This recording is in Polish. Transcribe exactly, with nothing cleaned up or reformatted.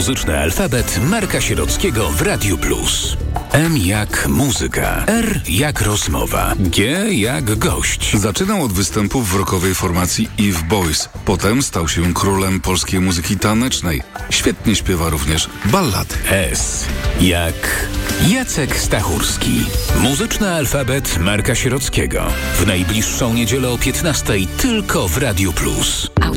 Muzyczny alfabet Marka Sierockiego w Radiu Plus. M jak muzyka, R jak rozmowa, G jak gość. Zaczynał od występów w rockowej formacji Eve Boys. Potem stał się królem polskiej muzyki tanecznej. Świetnie śpiewa również ballady. S jak Jacek Stachurski. Muzyczny alfabet Marka Sierockiego. W najbliższą niedzielę o piętnastej tylko w Radiu Plus.